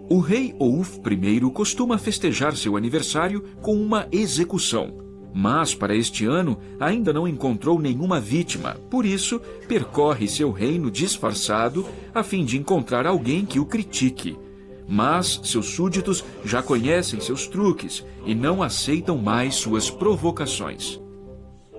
O rei Ouf I costuma festejar seu aniversário com uma execução. Mas, para este ano, ainda não encontrou nenhuma vítima. Por isso, percorre seu reino disfarçado a fim de encontrar alguém que o critique. Mas seus súditos já conhecem seus truques e não aceitam mais suas provocações.